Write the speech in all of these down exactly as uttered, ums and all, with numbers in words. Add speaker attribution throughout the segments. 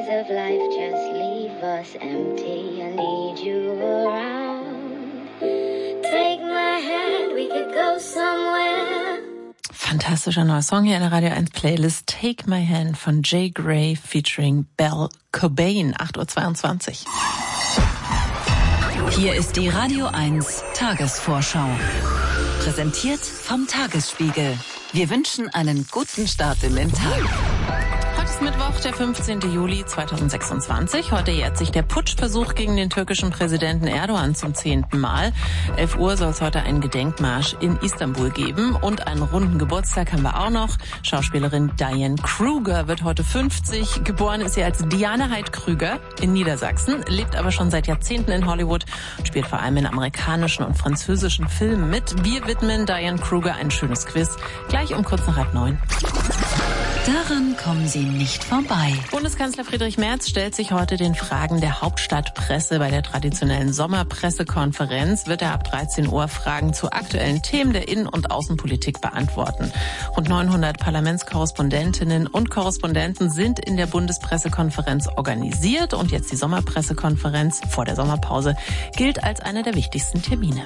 Speaker 1: of life just leave us empty. I need you around. Take my hand, we could go somewhere.
Speaker 2: Fantastischer neuer Song hier in der Radio eins Playlist. Take My Hand von Jay Gray featuring Belle Cobain. acht Uhr zweiundzwanzig.
Speaker 3: Hier ist die Radio eins Tagesvorschau. Präsentiert vom Tagesspiegel. Wir wünschen einen guten Start in den Tag.
Speaker 2: Heute ist Mittwoch, der fünfzehnten Juli zweitausendsechsundzwanzig. Heute jährt sich der Putschversuch gegen den türkischen Präsidenten Erdogan zum zehnten Mal. elf Uhr soll es heute einen Gedenkmarsch in Istanbul geben. Und einen runden Geburtstag haben wir auch noch. Schauspielerin Diane Kruger wird heute fünfzig. Geboren ist sie als Diane Heid-Krüger in Niedersachsen, lebt aber schon seit Jahrzehnten in Hollywood und spielt vor allem in amerikanischen und französischen Filmen mit. Wir widmen Diane Kruger ein schönes Quiz. Gleich um kurz nach halb neun.
Speaker 3: Daran kommen Sie nicht vorbei.
Speaker 2: Bundeskanzler Friedrich Merz stellt sich heute den Fragen der Hauptstadtpresse. Bei der traditionellen Sommerpressekonferenz wird er ab dreizehn Uhr Fragen zu aktuellen Themen der Innen- und Außenpolitik beantworten. Rund neunhundert Parlamentskorrespondentinnen und Korrespondenten sind in der Bundespressekonferenz organisiert. Und jetzt die Sommerpressekonferenz vor der Sommerpause gilt als einer der wichtigsten Termine.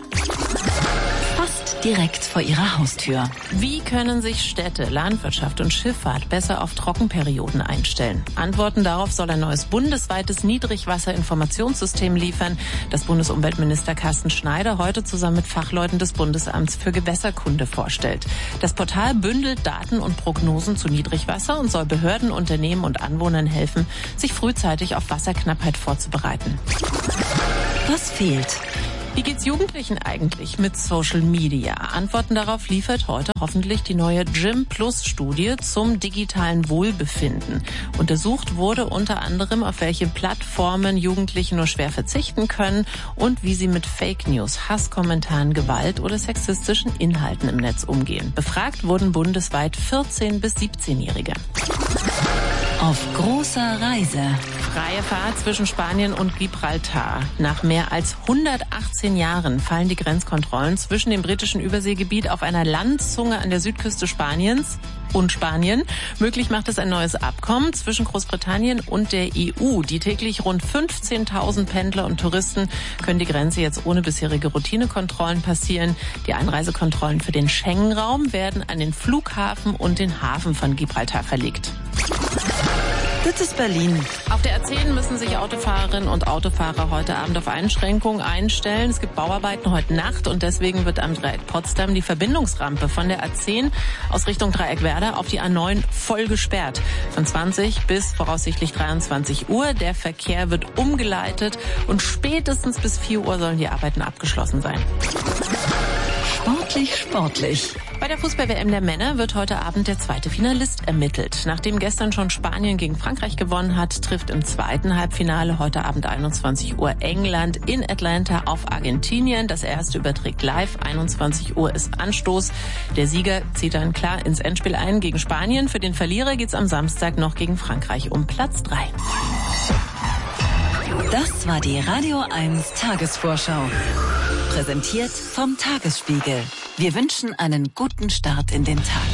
Speaker 3: Fast direkt vor Ihrer Haustür.
Speaker 2: Wie können sich Städte, Landwirtschaft und Schifffahrt besser auf Trockenperioden einstellen? Antworten darauf soll ein neues bundesweites Niedrigwasserinformationssystem liefern, das Bundesumweltminister Carsten Schneider heute zusammen mit Fachleuten des Bundesamts für Gewässerkunde vorstellt. Das Portal bündelt Daten und Prognosen zu Niedrigwasser und soll Behörden, Unternehmen und Anwohnern helfen, sich frühzeitig auf Wasserknappheit vorzubereiten.
Speaker 3: Was fehlt?
Speaker 2: Wie geht's Jugendlichen eigentlich mit Social Media? Antworten darauf liefert heute hoffentlich die neue Gym Plus Studie zum digitalen Wohlbefinden. Untersucht wurde unter anderem, auf welche Plattformen Jugendliche nur schwer verzichten können und wie sie mit Fake News, Hasskommentaren, Gewalt oder sexistischen Inhalten im Netz umgehen. Befragt wurden bundesweit vierzehn- bis siebzehnjährige.
Speaker 3: Auf großer Reise.
Speaker 2: Freie Fahrt zwischen Spanien und Gibraltar. Nach mehr als hundertachtzehn Jahren fallen die Grenzkontrollen zwischen dem britischen Überseegebiet auf einer Landzunge an der Südküste Spaniens und Spanien. Möglich macht es ein neues Abkommen zwischen Großbritannien und der E U. Die täglich rund fünfzehntausend Pendler und Touristen können die Grenze jetzt ohne bisherige Routinekontrollen passieren. Die Einreisekontrollen für den Schengen-Raum werden an den Flughafen und den Hafen von Gibraltar verlegt.
Speaker 3: Das ist Berlin.
Speaker 2: Auf der A zehn müssen sich Autofahrerinnen und Autofahrer heute Abend auf Einschränkungen einstellen. Es gibt Bauarbeiten heute Nacht und deswegen wird am Dreieck Potsdam die Verbindungsrampe von der A zehn aus Richtung Dreieck Werder auf die A neun voll gesperrt. Von zwanzig bis voraussichtlich dreiundzwanzig Uhr. Der Verkehr wird umgeleitet und spätestens bis vier Uhr sollen die Arbeiten abgeschlossen sein.
Speaker 3: Sportlich, sportlich.
Speaker 2: Bei der Fußball-W M der Männer wird heute Abend der zweite Finalist ermittelt. Nachdem gestern schon Spanien gegen Frankreich gewonnen hat, trifft im zweiten Halbfinale heute Abend einundzwanzig Uhr England in Atlanta auf Argentinien. Das erste überträgt live. einundzwanzig Uhr ist Anstoß. Der Sieger zieht dann klar ins Endspiel ein gegen Spanien. Für den Verlierer geht's am Samstag noch gegen Frankreich um Platz drei.
Speaker 3: Das war die Radio eins Tagesvorschau. Präsentiert vom Tagesspiegel. Wir wünschen einen guten Start in den Tag.